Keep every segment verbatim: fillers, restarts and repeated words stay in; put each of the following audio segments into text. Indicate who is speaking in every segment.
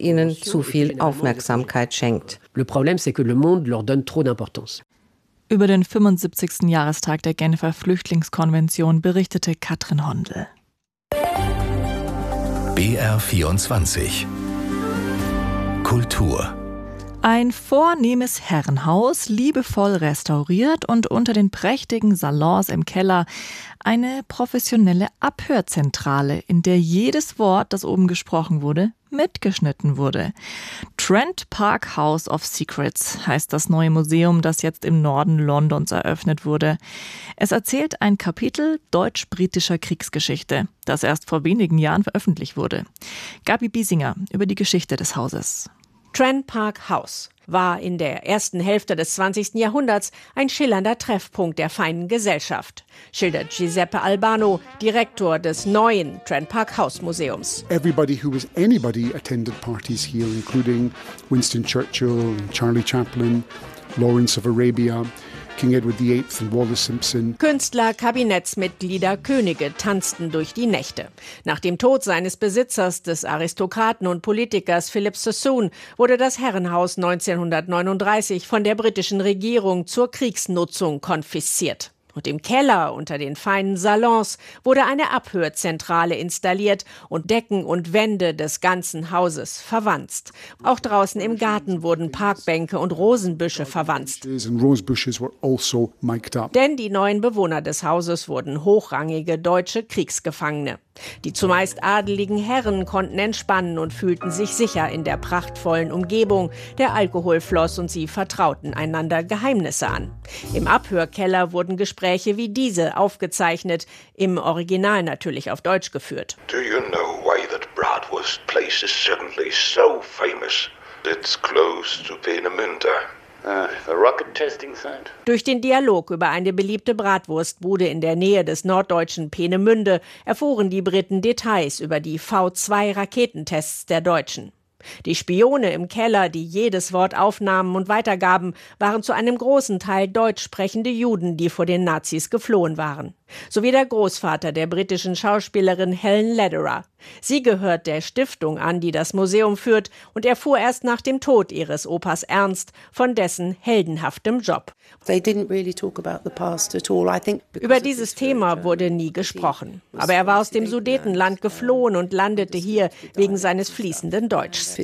Speaker 1: ihnen zu viel Aufmerksamkeit schenkt.
Speaker 2: Le problème, c'est que le monde leur donne trop d'importance.
Speaker 3: Über den fünfundsiebzigsten Jahrestag der Genfer Flüchtlingskonvention berichtete Katrin Hondel.
Speaker 4: B R vierundzwanzig Kultur.
Speaker 3: Ein vornehmes Herrenhaus, liebevoll restauriert und unter den prächtigen Salons im Keller eine professionelle Abhörzentrale, in der jedes Wort, das oben gesprochen wurde, mitgeschnitten wurde. Trent Park House of Secrets heißt das neue Museum, das jetzt im Norden Londons eröffnet wurde. Es erzählt ein Kapitel deutsch-britischer Kriegsgeschichte, das erst vor wenigen Jahren veröffentlicht wurde. Gabi Biesinger über die Geschichte des Hauses.
Speaker 5: Trent Park House war in der ersten Hälfte des zwanzigsten Jahrhunderts ein schillernder Treffpunkt der feinen Gesellschaft, schildert Giuseppe Albano, Direktor des neuen Trent Park House Museums.
Speaker 6: Everybody who was anybody attended parties here, including Winston Churchill, Charlie Chaplin, Lawrence of Arabia, King Edward the Eighth und Wallis Simpson.
Speaker 5: Künstler, Kabinettsmitglieder, Könige tanzten durch die Nächte. Nach dem Tod seines Besitzers, des Aristokraten und Politikers Philip Sassoon, wurde das Herrenhaus neunzehnhundertneununddreißig von der britischen Regierung zur Kriegsnutzung konfisziert. Und im Keller unter den feinen Salons wurde eine Abhörzentrale installiert und Decken und Wände des ganzen Hauses verwanzt. Auch draußen im Garten wurden Parkbänke und Rosenbüsche verwanzt. Denn die neuen Bewohner des Hauses wurden hochrangige deutsche Kriegsgefangene. Die zumeist adeligen Herren konnten entspannen und fühlten sich sicher in der prachtvollen Umgebung. Der Alkohol floss und sie vertrauten einander Geheimnisse an. Im Abhörkeller wurden Gespräche wie diese aufgezeichnet, im Original natürlich auf Deutsch geführt.
Speaker 7: Do you know why that Bratwurst place is suddenly so famous? It's close to Peenemünde.
Speaker 8: Uh, the rocket testing site.
Speaker 5: Durch den Dialog über eine beliebte Bratwurstbude in der Nähe des norddeutschen Peenemünde erfuhren die Briten Details über die V zwei Raketentests der Deutschen. Die Spione im Keller, die jedes Wort aufnahmen und weitergaben, waren zu einem großen Teil deutsch sprechende Juden, die vor den Nazis geflohen waren. Sowie der Großvater der britischen Schauspielerin Helen Lederer. Sie gehört der Stiftung an, die das Museum führt, und erfuhr erst nach dem Tod ihres Opas Ernst von dessen heldenhaftem Job. Über dieses Thema wurde nie gesprochen. Aber er war aus dem Sudetenland geflohen und landete hier wegen seines fließenden Deutschs.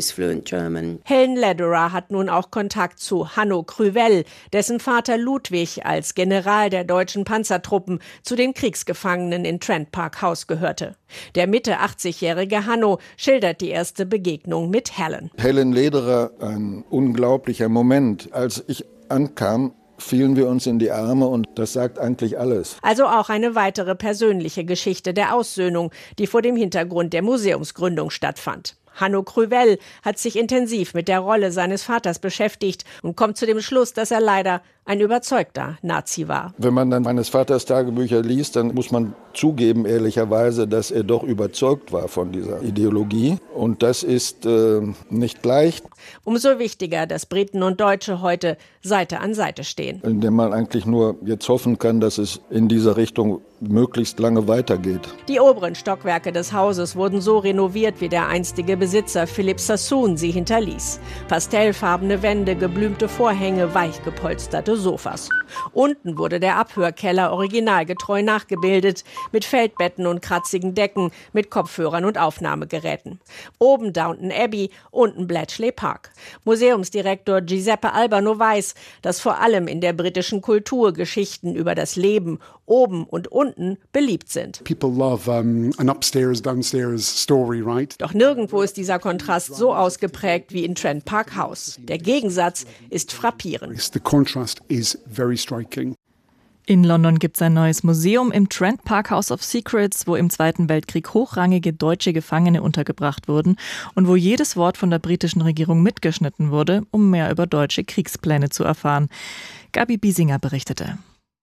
Speaker 5: Helen Lederer hat nun auch Kontakt zu Hanno Krüvel, dessen Vater Ludwig als General der deutschen Panzertruppen zu den Kriegsgefangenen in Trent Park House gehörte. Der Mitte achtzigjährige Hanno schildert die erste Begegnung mit Helen.
Speaker 9: Helen Lederer, ein unglaublicher Moment. Als ich ankam, fielen wir uns in die Arme und das sagt eigentlich alles.
Speaker 5: Also auch eine weitere persönliche Geschichte der Aussöhnung, die vor dem Hintergrund der Museumsgründung stattfand. Hanno Krüvel hat sich intensiv mit der Rolle seines Vaters beschäftigt und kommt zu dem Schluss, dass er leider ein überzeugter Nazi war.
Speaker 9: Wenn man dann meines Vaters Tagebücher liest, dann muss man zugeben, ehrlicherweise, dass er doch überzeugt war von dieser Ideologie. Und das ist äh, nicht leicht.
Speaker 5: Umso wichtiger, dass Briten und Deutsche heute Seite an Seite stehen.
Speaker 9: In dem man eigentlich nur jetzt hoffen kann, dass es in dieser Richtung möglichst lange weitergeht.
Speaker 5: Die oberen Stockwerke des Hauses wurden so renoviert, wie der einstige Besitzer Philip Sassoon sie hinterließ. Pastellfarbene Wände, geblümte Vorhänge, weich gepolsterte Sofas. Unten wurde der Abhörkeller originalgetreu nachgebildet, mit Feldbetten und kratzigen Decken, mit Kopfhörern und Aufnahmegeräten. Oben Downton Abbey, unten Bletchley Park. Museumsdirektor Giuseppe Albano weiß, dass vor allem in der britischen Kultur Geschichten über das Leben oben und unten beliebt sind.
Speaker 6: People love um, an upstairs, downstairs story, right?
Speaker 5: Doch nirgendwo ist dieser Kontrast so ausgeprägt wie in Trent Park House. Der Gegensatz ist frappierend.
Speaker 6: The contrast is very striking.
Speaker 3: In London gibt es ein neues Museum im Trent Park House of Secrets, wo im Zweiten Weltkrieg hochrangige deutsche Gefangene untergebracht wurden und wo jedes Wort von der britischen Regierung mitgeschnitten wurde, um mehr über deutsche Kriegspläne zu erfahren. Gabi Biesinger berichtete.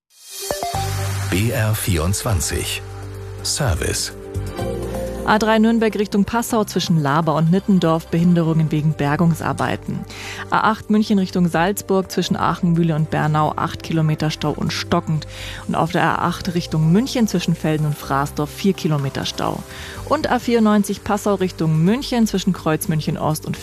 Speaker 4: B R vierundzwanzig Service.
Speaker 3: A drei Nürnberg Richtung Passau zwischen Laber und Nittendorf, Behinderungen wegen Bergungsarbeiten. A acht München Richtung Salzburg zwischen Aachenmühle und Bernau, acht Kilometer Stau und stockend. Und auf der A acht Richtung München zwischen Velden und Fraßdorf, vier Kilometer Stau. Und A vierundneunzig Passau Richtung München zwischen Kreuzmünchen Ost und